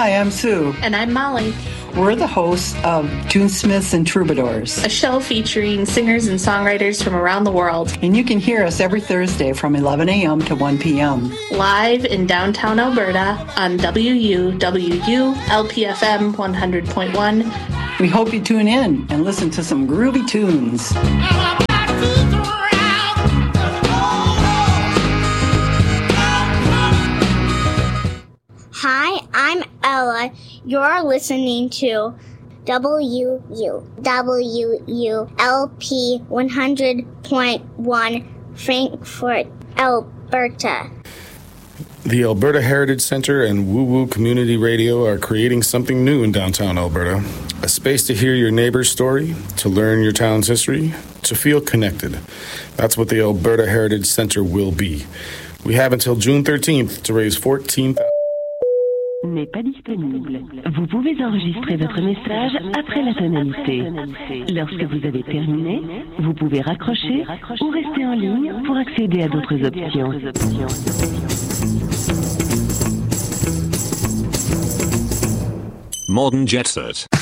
Hi, I'm Sue. And I'm Molly. We're the hosts of Tunesmiths and Troubadours, a show featuring singers and songwriters from around the world. And you can hear us every Thursday from 11 a.m. to 1 p.m. Live in downtown Alberta on WUWU LPFM 100.1. We hope you tune in and listen to some groovy tunes. Hi, I'm Ella. You're listening to WULP 100.1 Frankfurt, Alberta. The Alberta Heritage Center and Woo Woo Community Radio are creating something new in downtown Alberta. A space to hear your neighbor's story, to learn your town's history, to feel connected. That's what the Alberta Heritage Center will be. We have until June 13th to raise $14,000. N'est pas disponible. Vous pouvez enregistrer votre message après la tonalité. Lorsque vous avez terminé, vous pouvez raccrocher ou rester en ligne pour accéder à d'autres options. Modern Jet Set.